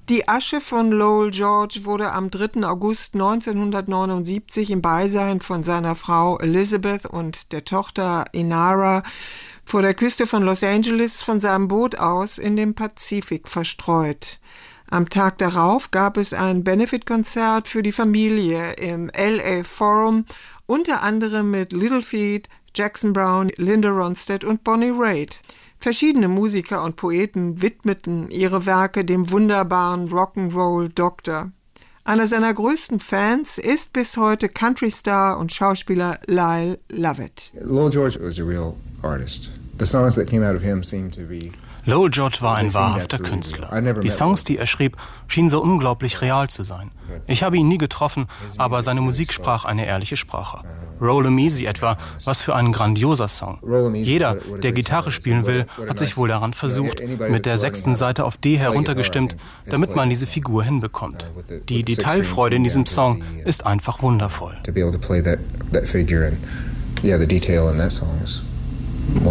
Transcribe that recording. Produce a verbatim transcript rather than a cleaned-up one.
Die Asche von Lowell George wurde am dritten August neunzehnhundertneunundsiebzig im Beisein von seiner Frau Elizabeth und der Tochter Inara vor der Küste von Los Angeles von seinem Boot aus in den Pazifik verstreut. Am Tag darauf gab es ein Benefitkonzert für die Familie im L A Forum, unter anderem mit Little Feat, Jackson Browne, Linda Ronstadt und Bonnie Raitt. Verschiedene Musiker und Poeten widmeten ihre Werke dem wunderbaren Rock'n'Roll-Doktor. Einer seiner größten Fans ist bis heute Countrystar und Schauspieler Lyle Lovett. Lowell George was a real artist. The songs that came out of him seemed to be Lowell George war ein wahrhafter Künstler. Die Songs, die er schrieb, schienen so unglaublich real zu sein. Ich habe ihn nie getroffen, aber seine Musik sprach eine ehrliche Sprache. Roll 'em Easy etwa, was für ein grandioser Song. Jeder, der Gitarre spielen will, hat sich wohl daran versucht, mit der sechsten Seite auf D heruntergestimmt, damit man diese Figur hinbekommt. Die Detailfreude in diesem Song ist einfach wundervoll.